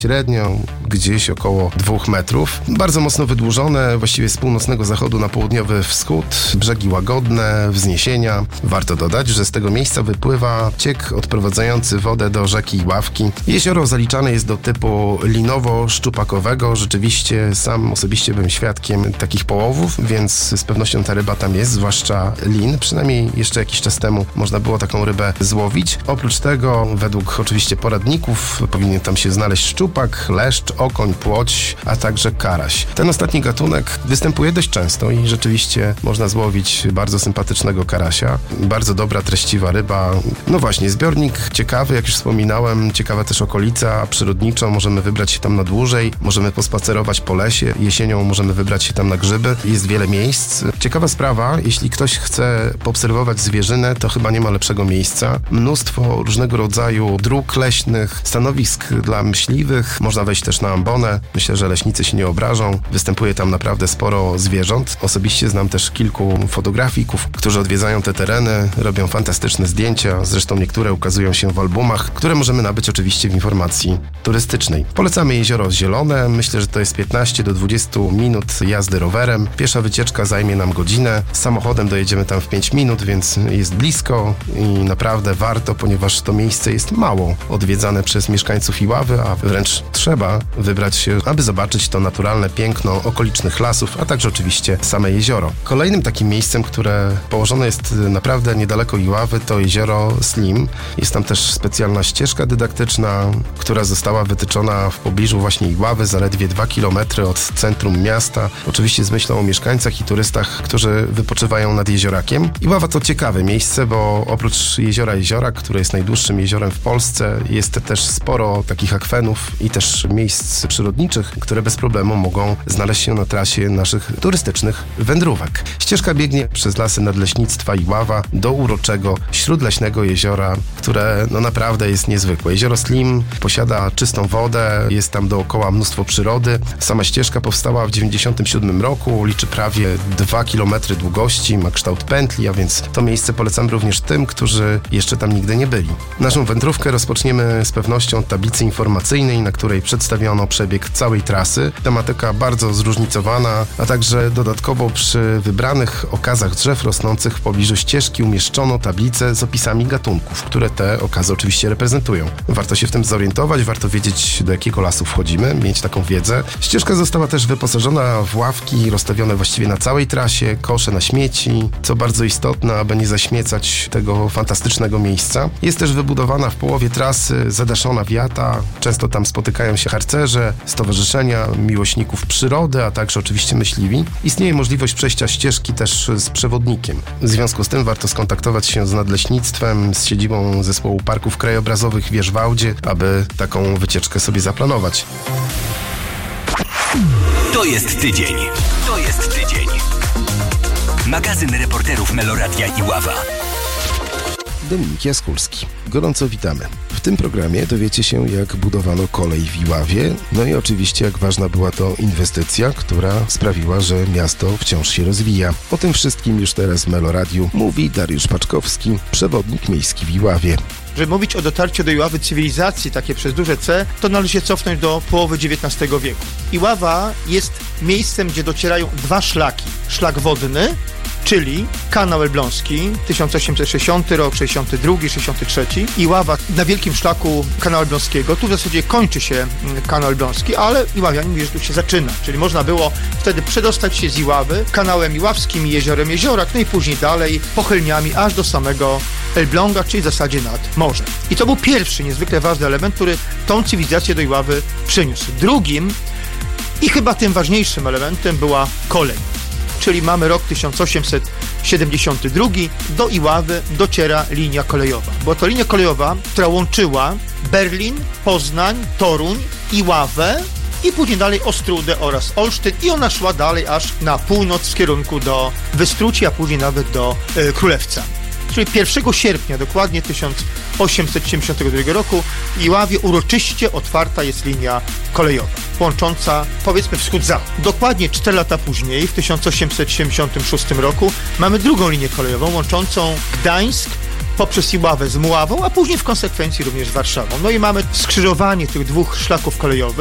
Średnio gdzieś około 2 metrów. Bardzo mocno wydłużone, właściwie z północnego zachodu na południowy wschód. Brzegi łagodne, wzniesienia. Warto dodać, że z tego miejsca wypływa ciek odprowadzający wodę do rzeki Iławki. Jezioro zaliczane jest do typu linowo-szczupakowego. Rzeczywiście sam osobiście byłem świadkiem takich połowów, więc z pewnością ta ryba tam jest, zwłaszcza lin. Przynajmniej jeszcze jakiś czas temu można było taką rybę złowić. Oprócz tego, według oczywiście poradników, powinien tam się znaleźć szczupak, leszcz, okoń, płoć, a także karaś. Ten ostatni gatunek występuje dość często i rzeczywiście można złowić bardzo sympatycznego karasia. Bardzo dobra, treściwa ryba. No właśnie, zbiornik ciekawy, jak już wspominałem, ciekawa też okolica przyrodnicza. Możemy wybrać się tam na dłużej, możemy pospacerować po lesie. Jesienią możemy wybrać się tam na grzyby. Jest wiele miejsc. Ciekawa sprawa, jeśli ktoś chce poobserwować zwierzynę, to chyba nie ma lepszego miejsca. Mnóstwo różnego rodzaju dróg leśnych, stanowisk dla myśliwych. Można wejść też na ambonę. Myślę, że leśnicy się nie obrażą. Występuje tam naprawdę sporo zwierząt. Osobiście znam też kilku fotografików, którzy odwiedzają te tereny, robią fantastyczne zdjęcia. Zresztą niektóre ukazują się w albumach, które możemy nabyć oczywiście w informacji turystycznej. Polecamy Jezioro Zielone. Myślę, że to jest 15 do 20 minut jazdy rowerem. Piesza wycieczka zajmie nam godzinę. Samochodem dojedziemy tam w 5 minut, więc jest blisko i naprawdę warto, ponieważ to miejsce jest mało odwiedzane przez mieszkańców Iławy, a wręcz trzeba wybrać się, aby zobaczyć to naturalne piękno okolicznych lasów, a także oczywiście same jezioro. Kolejnym takim miejscem, które położone jest naprawdę niedaleko Iławy, to jezioro Slim. Jest tam też specjalna ścieżka dydaktyczna, która została wytyczona w pobliżu właśnie Iławy, zaledwie 2 km od centrum miasta. Oczywiście z myślą o mieszkańcach i turystach, którzy wypoczywają nad jeziorakiem. Iława to ciekawe miejsce, bo oprócz jeziora, które jest najdłuższym jeziorem w Polsce, jest też sporo takich akwenów i też miejsc przyrodniczych, które bez problemu mogą znaleźć się na trasie naszych turystycznych wędrówek. Ścieżka biegnie przez lasy nadleśnictwa Iława do uroczego, śródleśnego jeziora, które naprawdę jest niezwykłe. Jezioro Slim posiada czystą wodę, jest tam dookoła mnóstwo przyrody. Sama ścieżka powstała w 1997 roku, liczy prawie 2 km długości, ma kształt pętli, a więc to miejsce polecam również tym, którzy jeszcze tam nigdy nie byli. Naszą wędrówkę rozpoczniemy z pewnością od tablicy informacyjnej, na której przedstawiono przebieg całej trasy. Tematyka bardzo zróżnicowana, a także dodatkowo przy wybranych okazach drzew rosnących w pobliżu ścieżki umieszczono tablicę z opisami gatunków, które te okazy oczywiście reprezentują. Warto się w tym zorientować, warto wiedzieć, do jakiego lasu wchodzimy, mieć taką wiedzę. Ścieżka została też wyposażona w ławki rozstawione właściwie na całej trasie, kosze na śmieci, co bardzo istotne, aby nie zaśmiecać tego fantastycznego miejsca. Jest też wybudowana w połowie trasy zadaszona wiata. Często tam spotykają się harcerze, stowarzyszenia miłośników przyrody, a także oczywiście myśliwi. Istnieje możliwość przejścia ścieżki też z przewodnikiem. W związku z tym warto skontaktować się z nadleśnictwem, z siedzibą Zespołu Parków Krajobrazowych w Wierzwałdzie, aby taką wycieczkę sobie zaplanować. To jest tydzień. To jest tydzień. Magazyn reporterów Meloradia Iława. Dominik Jaskulski. Gorąco witamy. W tym programie dowiecie się, jak budowano kolej w Iławie, no i oczywiście jak ważna była to inwestycja, która sprawiła, że miasto wciąż się rozwija. O tym wszystkim już teraz w Meloradiu mówi Dariusz Paczkowski, przewodnik miejski w Iławie. Żeby mówić o dotarciu do Iławy cywilizacji, takie przez duże C, to należy się cofnąć do połowy XIX wieku. Iława jest miejscem, gdzie docierają 2 szlaki. Szlak wodny, czyli kanał elbląski, 1860 rok, 62, 63. Iława na wielkim szlaku kanału elbląskiego. Tu w zasadzie kończy się kanał elbląski, ale iławianie mówią, że tu się zaczyna. Czyli można było wtedy przedostać się z Iławy kanałem iławskim i jeziorem Jeziorak, no i później dalej pochylniami aż do samego Elbląga, czyli w zasadzie nad morze. I to był pierwszy niezwykle ważny element, który tą cywilizację do Iławy przyniósł. Drugim i chyba tym ważniejszym elementem była kolej. Czyli mamy rok 1872, do Iławy dociera linia kolejowa. Była to linia kolejowa, która łączyła Berlin, Poznań, Toruń, Iławę i później dalej Ostródę oraz Olsztyn i ona szła dalej aż na północ w kierunku do Wystruci, a później nawet do Królewca. Czyli 1 sierpnia dokładnie 1872 roku w Iławie uroczyście otwarta jest linia kolejowa, łącząca powiedzmy wschód-zachód. Dokładnie 4 lata później, w 1876 roku, mamy drugą linię kolejową łączącą Gdańsk poprzez Iławę z Mławą, a później w konsekwencji również z Warszawą. No i mamy skrzyżowanie tych dwóch szlaków kolejowych.